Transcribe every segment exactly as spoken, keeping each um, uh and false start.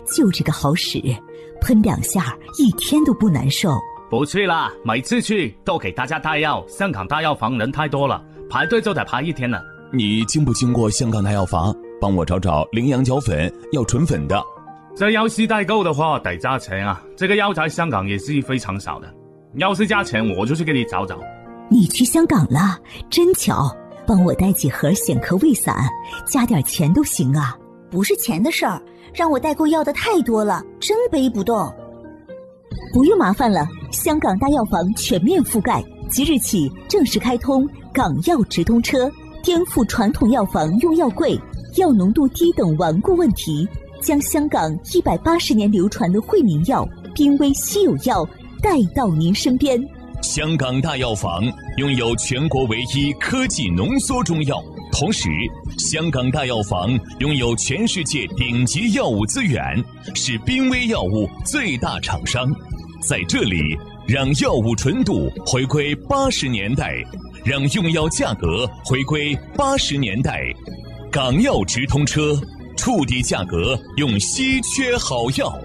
就这个好使，喷两下一天都不难受。 不去啦，每次去都给大家带药，香港大药房人太多了，排队就得排一天了。 你经不经过香港大药房？帮我找找羚羊角粉，要纯粉的。 这要是代购的话得加钱啊，这个药在香港也是非常少的，要是加钱我就去给你找找。 你去香港了，真巧，帮我带几盒显壳胃散，加点钱都行啊。 不是钱的事儿，让我代购要的太多了，真背不动。 不用麻烦了，香港大药房全面覆盖，即日起正式开通港药直通车，颠覆传统药房用药贵、药浓度低等顽固问题，将香港一百八十年流传的惠民药、濒危稀有药带到您身边。 香港大药房拥有全国唯一科技浓缩中药，同时香港大药房拥有全世界顶级药物资源，是濒危药物最大厂商。在这里，让药物纯度回归八十年代，让用药价格回归八十年代。港药直通车，触底价格用稀缺好药。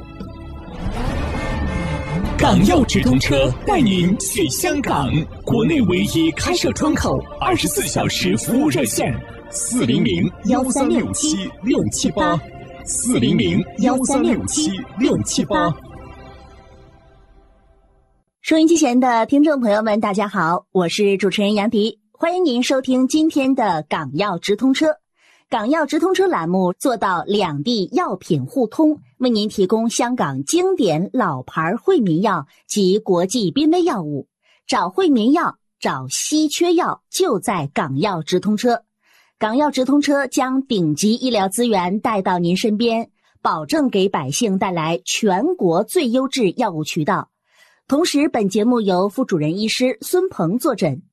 港药直通车带您去香港，国内唯一开设窗口，二十四小时服务热线：四零零幺三六七六七八，四零零幺三六七六七八。 收音机前的听众朋友们，大家好，我是主持人杨迪，欢迎您收听今天的港药直通车。港药直通车栏目做到两地药品互通，为您提供香港经典老牌惠民药及国际濒危药物。找惠民药，找稀缺药，就在港药直通车。港药直通车将顶级医疗资源带到您身边，保证给百姓带来全国最优质药物渠道。同时，本节目由副主任医师孙鹏坐诊。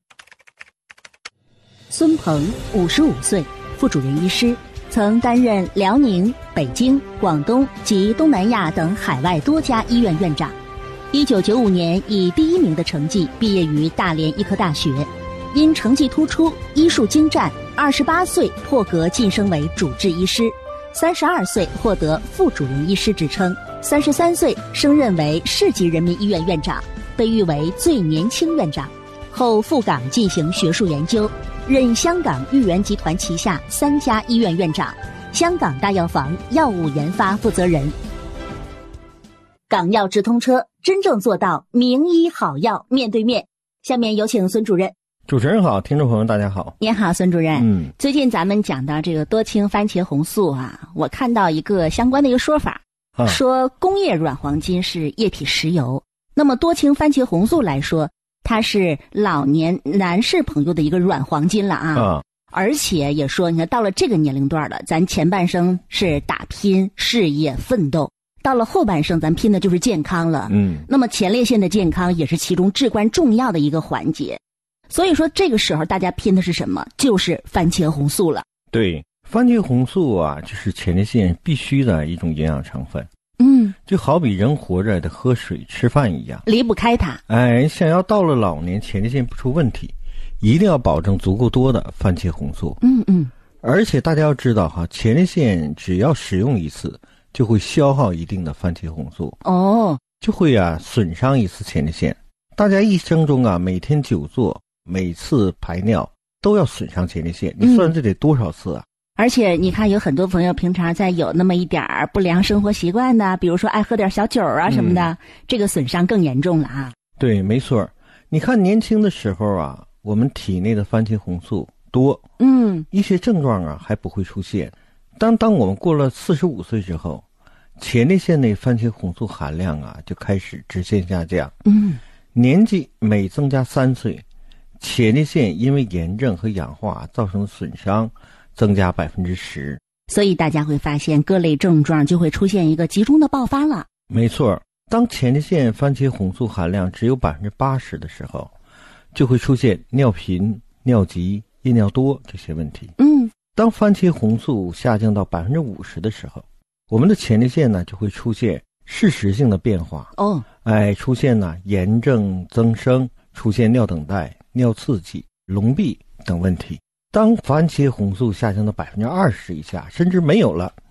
孙鹏，五十五岁，副主任医师，曾担任辽宁、北京、广东及东南亚等海外多家医院院长。一九九五年以第一名的成绩毕业于大连医科大学，因成绩突出、医术精湛，二十八岁破格晋升为主治医师，三十二岁获得副主任医师职称。三十三岁升任为市级人民医院院长，被誉为最年轻院长。后赴港进行学术研究，任香港裕元集团旗下三家医院院长，香港大药房药物研发负责人。港药直通车真正做到名医好药面对面。下面有请孙主任。 主持人好，听众朋友大家好。 您好，孙主任。 嗯， 最近咱们讲到这个多氢番茄红素啊，我看到一个相关的一个说法。啊、说工业软黄金是液体石油，那么多氢番茄红素来说，它是老年男士朋友的一个软黄金了啊。啊而且也说，你看到了这个年龄段了，咱前半生是打拼事业奋斗，到了后半生咱拼的就是健康了。嗯，那么前列腺的健康也是其中至关重要的一个环节。所以说这个时候大家拼的是什么？就是番茄红素了。 对。番茄红素啊，这是前列腺必须的一种营养成分。 嗯， 就好比人活着得喝水吃饭一样， 离不开它。 哎，想要到了老年前列腺不出问题，一定要保证足够多的番茄红素。 嗯嗯。 而且大家要知道哈，前列腺只要使用一次，就会消耗一定的番茄红素。 哦。 就会啊损伤一次前列腺。大家一生中啊，每天久坐，每次排尿都要损伤前列腺，你算这得多少次啊？ 嗯，而且你看，有很多朋友平常在有那么一点儿不良生活习惯的，比如说爱喝点小酒啊什么的，嗯、这个损伤更严重了啊。 对，没错。你看年轻的时候啊，我们体内的番茄红素多， 嗯， 一些症状啊还不会出现。当当我们过了四十五岁之后，前列腺内番茄红素含量啊就开始直线下降。 嗯， 年纪每增加三岁，前列腺因为炎症和氧化造成的损伤增加百分之十， 所以大家会发现各类症状就会出现一个集中的爆发了。 没错，当前列腺番茄红素含量只有百分之八十的时候，就会出现尿频、尿急、夜尿多这些问题。 嗯， 当番茄红素下降到百分之五十的时候，我们的前列腺呢就会出现事实性的变化。 哦， 哎，出现呢炎症增生，出现尿等待、尿刺激、隆闭等问题。当番茄红素下降到百分之二十以下，甚至没有了， 嗯，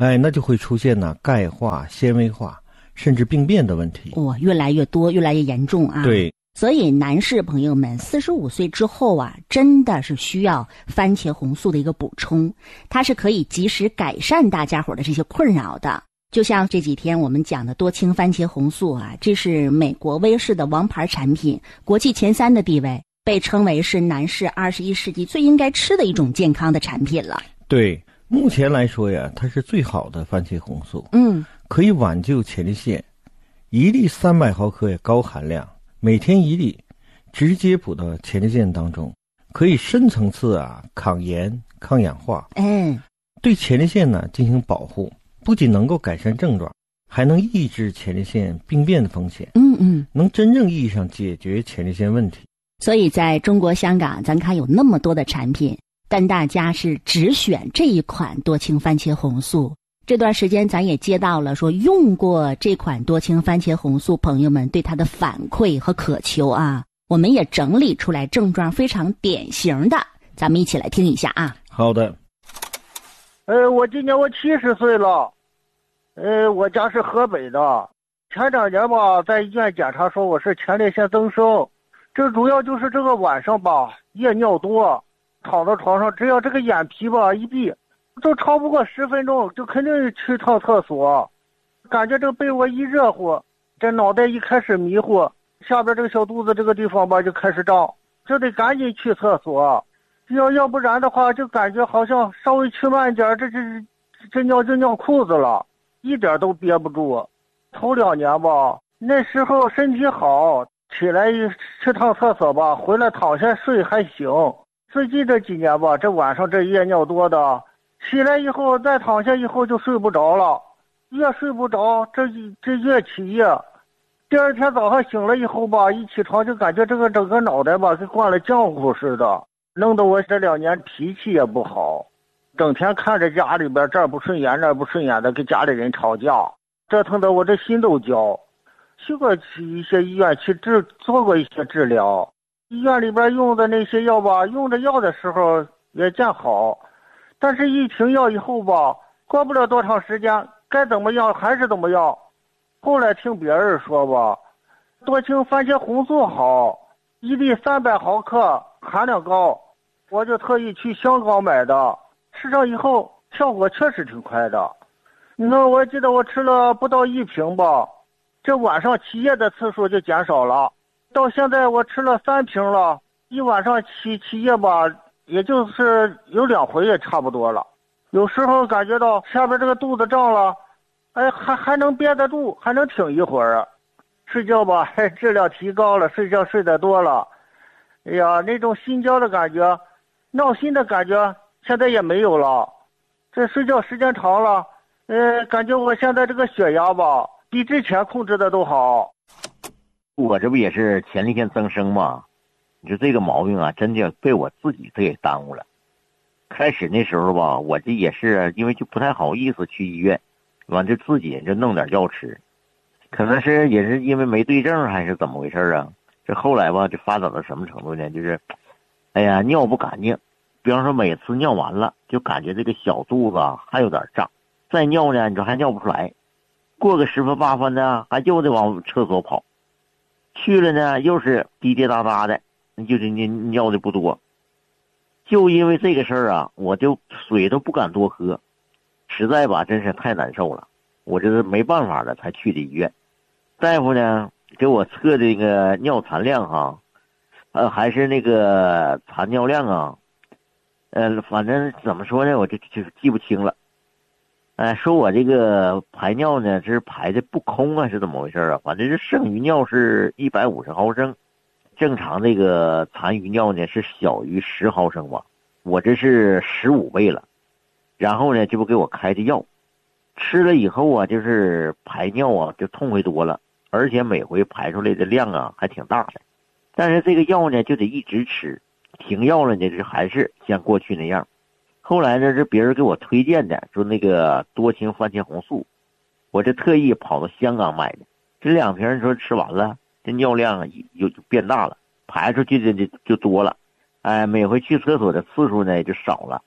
哎，那就会出现呢钙化、纤维化，甚至病变的问题。 哇、哦，越来越多，越来越严重啊！ 对， 所以男士朋友们，四十五岁之后啊，真的是需要番茄红素的一个补充，它是可以及时改善大家伙的这些困扰的。就像这几天我们讲的多氢番茄红素啊，这是美国威士的王牌产品，国际前三的地位，被称为是男士二十一世纪最应该吃的一种健康的产品了。 对，目前来说呀，它是最好的番茄红素， 嗯， 可以挽救前列腺，一粒三百毫克也高含量，每天一粒，直接补到前列腺当中，可以深层次啊抗炎、抗氧化， 嗯， 对前列腺呢进行保护，不仅能够改善症状，还能抑制前列腺病变的风险， 嗯嗯， 能真正意义上解决前列腺问题。 所以在中国香港，咱看有那么多的产品，但大家是只选这一款多氢番茄红素。这段时间咱也接到了说用过这款多氢番茄红素朋友们对它的反馈和渴求啊，我们也整理出来症状非常典型的，咱们一起来听一下啊。 好的。 呃，我今年我七十岁了，呃，我家是河北的，前两年吧，在医院检查说我是前列腺增生，这主要就是这个晚上吧，夜尿多，躺在床上，只要这个眼皮吧一闭，就超不过十分钟，就肯定去趟厕所，感觉这个被窝一热乎，这脑袋一开始迷糊，下边这个小肚子这个地方吧就开始胀，就得赶紧去厕所。要要不然的话，就感觉好像稍微去慢点，这这这尿就尿裤子了，一点都憋不住。头两年吧，那时候身体好，起来去趟厕所吧，回来躺下睡还行。最近这几年吧，这晚上这夜尿多的，起来以后再躺下以后就睡不着了，越睡不着，这这越起夜。第二天早上醒了以后吧，一起床就感觉这个整个脑袋吧跟灌了浆糊似的。弄得我这两年脾气也不好，整天看着家里边这儿不顺眼那儿不顺眼的，跟家里人吵架，折腾得我这心都焦。去过一些医院去治做过一些治疗，医院里边用的那些药吧，用着药的时候也见好，但是一停药以后吧，过不了多长时间，该怎么样还是怎么样。后来听别人说吧，多氢番茄红素好，一粒三百毫克，含量高，我就特意去香港买的，吃上以后效果确实挺快的。你看，我记得我吃了不到一瓶吧，这晚上起夜的次数就减少了，到现在我吃了三瓶了，一晚上起起夜吧，也就是有两回也差不多了。有时候感觉到下边这个肚子胀了，哎，还还能憋得住，还能挺一会儿。睡觉吧，还质量提高了，睡觉睡得多了。哎呀，那种心焦的感觉，闹心的感觉，现在也没有了。这睡觉时间长了，呃，感觉我现在这个血压吧，比之前控制的都好。 我这不也是前列腺增生吗？你说这个毛病啊，真的被我自己给耽误了。开始那时候吧，我这也是因为就不太好意思去医院，完就自己就弄点药吃。可能是也是因为没对症还是怎么回事啊？这后来吧，就发展到什么程度呢？就是，哎呀，尿不干净。比方说每次尿完了，就感觉这个小肚子还有点胀，再尿呢，你说还尿不出来。过个十分八分呢，还又得往厕所跑。去了呢，又是滴滴答答的，就是你尿的不多。就因为这个事儿啊，我就水都不敢多喝，实在吧，真是太难受了。我这是没办法了，才去的医院。大夫呢给我测这个尿残量哈，呃，还是那个残尿量啊，呃，反正怎么说呢，我就就记不清了。呃，说我这个排尿呢，这是排的不空啊，是怎么回事啊？反正是剩余尿是一百五十毫升，正常这个残余尿呢是小于十毫升吧，我这是十五倍了。然后呢，这不给我开的药，吃了以后啊，就是排尿啊就痛快多了。而且每回排出来的量啊还挺大的，但是这个药呢就得一直吃，停药了呢就还是像过去那样。后来呢是别人给我推荐的，说那个多氢番茄红素，我这特意跑到香港买的。这两瓶说吃完了，这尿量又就变大了，排出去的就就多了，哎，每回去厕所的次数呢也就少了，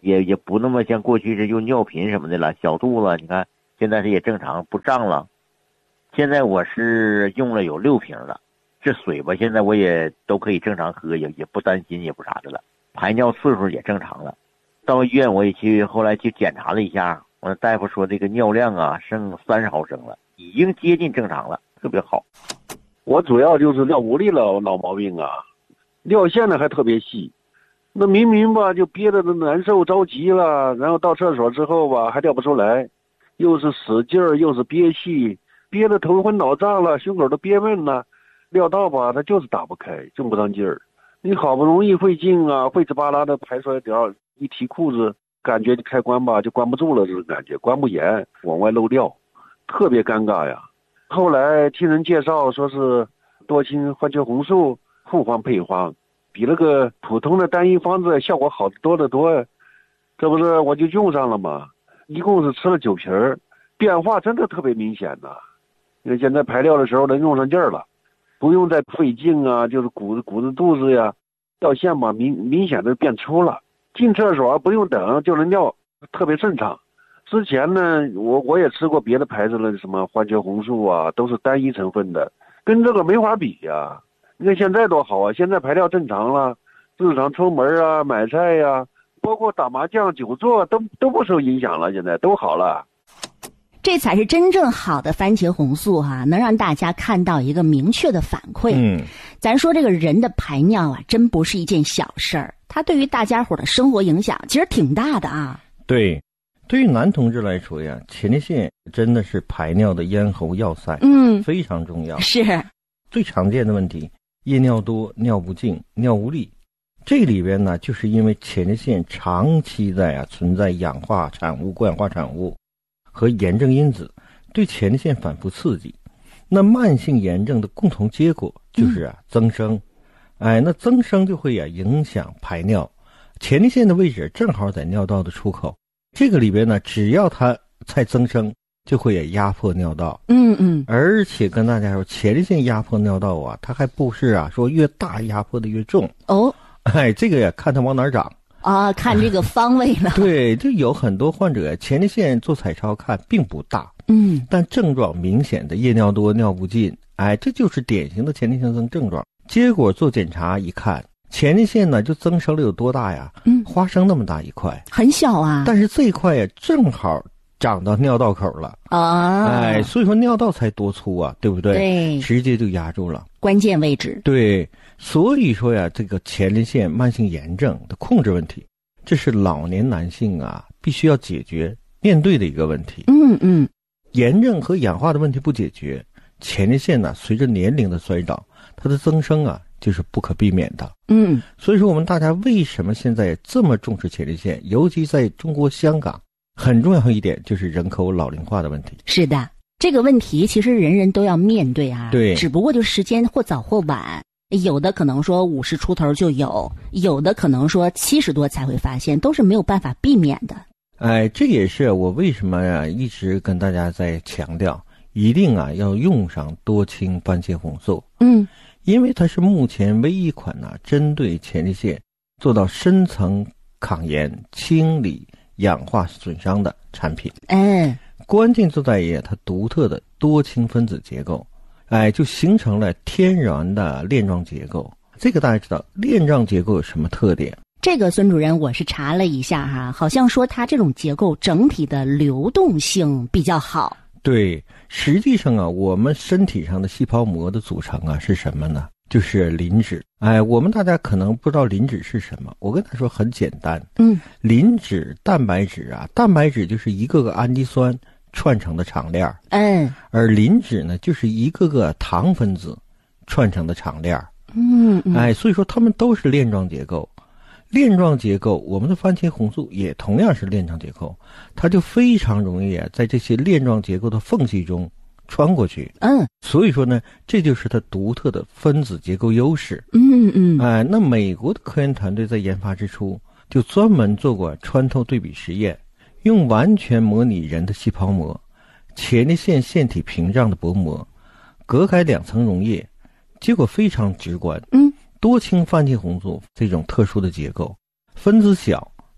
也也不那么像过去是用尿频什么的了，小肚子你看现在是也正常不胀了。现在我是用了有六瓶了，这水吧现在我也都可以正常喝，也也不担心也不啥的了，排尿次数也正常了。到医院我也去后来去检查了一下，我大夫说这个尿量啊剩三十毫升了，已经接近正常了，特别好。 我主要就是尿无力了，老毛病啊，尿线呢还特别细，那明明吧就憋得难受着急了，然后到厕所之后吧还尿不出来，又是使劲儿又是憋气，憋得头昏脑胀了，胸口都憋闷了，尿道吧它就是打不开，正不上劲儿。你好不容易费劲啊，费哧吧啦的排出来点儿，一提裤子感觉开关吧就关不住了，这种感觉关不严，往外漏尿，特别尴尬呀。后来听人介绍说是多氢环球红素复方配方，比那个普通的单一方子效果好多得多，这不是我就用上了吗？一共是吃了九瓶儿，变化真的特别明显呐。因为现在排尿的时候能用上劲儿了，不用再费劲啊，就是鼓着鼓着肚子呀，尿线嘛明明显的变粗了，进厕所不用等就能尿，特别顺畅。之前呢，我我也吃过别的牌子的什么环球红素啊，都是单一成分的，跟这个没法比呀。你看现在多好啊，现在排尿正常了，日常出门啊、买菜呀、啊，包括打麻将、久坐都都不受影响了，现在都好了。 这才是真正好的番茄红素哈、啊，能让大家看到一个明确的反馈。 嗯， 咱说这个人的排尿啊，真不是一件小事儿，它对于大家伙的生活影响其实挺大的啊。 对，对于男同志来说呀，前列腺真的是排尿的咽喉要塞， 嗯， 非常重要。 是最常见的问题，夜尿多、尿不尽、尿无力，这里边呢，就是因为前列腺长期在啊存在氧化产物、过氧化产物和炎症因子，对前列腺反复刺激。那慢性炎症的共同结果就是啊、嗯、增生，哎，那增生就会啊影响排尿。前列腺的位置正好在尿道的出口，这个里边呢，只要它再增生，就会也压迫尿道。 嗯嗯， 而且跟大家说，前列腺压迫尿道啊，它还不是啊说越大压迫的越重哦。 哎，这个呀看它往哪儿长啊，看这个方位了。 对，就有很多患者前列腺做彩超看并不大， 嗯， 但症状明显的夜尿多、尿不尽，哎，这就是典型的前列腺增症状。结果做检查一看，前列腺呢就增生了有多大呀？嗯，花生那么大一块， 很小啊。 但是这一块呀正好长到尿道口了啊， 哎，所以说尿道才多粗啊，对不对？ 对， 直接就压住了关键位置。 对，所以说呀，这个前列腺慢性炎症的控制问题，这是老年男性啊必须要解决面对的一个问题。 嗯嗯， 炎症和氧化的问题不解决，前列腺呢随着年龄的衰长，它的增生啊就是不可避免的。 嗯， 所以说我们大家为什么现在这么重视前列腺，尤其在中国香港，很重要一点就是人口老龄化的问题。 是的，这个问题其实人人都要面对啊。 对， 只不过就时间或早或晚，有的可能说五十出头就有，有的可能说七十多才会发现，都是没有办法避免的。 哎，这也是我为什么呀一直跟大家在强调，一定啊要用上多氢番茄红素。 嗯， 因为它是目前唯一一款呢、啊、针对前列腺做到深层抗炎、清理氧化损伤的产品。 嗯， 关键就在于它独特的多氢分子结构，哎，就形成了天然的链状结构。这个大家知道，链状结构有什么特点？ 这个孙主任我是查了一下哈，好像说它这种结构整体的流动性比较好。 对，实际上啊，我们身体上的细胞膜的组成啊是什么呢？就是磷脂。哎，我们大家可能不知道磷脂是什么，我跟他说很简单。 嗯， 磷脂、蛋白质啊，蛋白质就是一个个氨基酸串成的长链。 嗯， 而磷脂呢，就是一个个糖分子串成的长链。 嗯, 嗯， 哎，所以说它们都是链状结构。链状结构，我们的番茄红素也同样是链状结构，它就非常容易啊，在这些链状结构的缝隙中穿过去。 嗯， 所以说呢，这就是它独特的分子结构优势。 嗯嗯， 哎，那美国的科研团队在研发之初就专门做过穿透对比实验，用完全模拟人的细胞膜、前列腺腺体屏障的薄膜，隔开两层溶液，结果非常直观。 嗯。 多氢番茄红素这种特殊的结构，分子小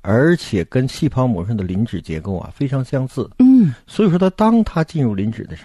而且跟细胞膜上的磷脂结构啊非常相似。 嗯， 所以说它当它进入磷脂的时